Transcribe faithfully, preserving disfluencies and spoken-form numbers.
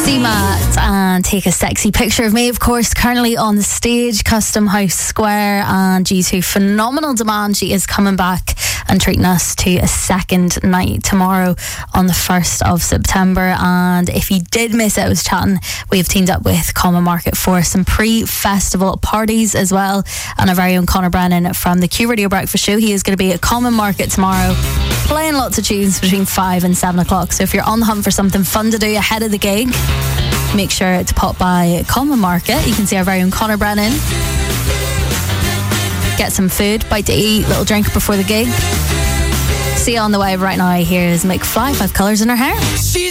Matt and Take a Sexy Picture of Me, of course, currently on the stage, Custom House Square, and due to phenomenal demand, she is coming back and treating us to a second night tomorrow on the first of September. And if you did miss it, I was chatting, we've teamed up with Common Market for some pre-festival parties as well, and our very own Conor Brennan from the Q Radio Breakfast Show, he is going to be at Common Market tomorrow playing lots of tunes between five and seven o'clock. So if you're on the hunt for something fun to do ahead of the gig, make sure to pop by Common Market. You can see our very own Conor Brennan, get some food, bite to eat, little drink before the gig. See you on the way. Right now, here's McFly, Five Colours in Her Hair. She's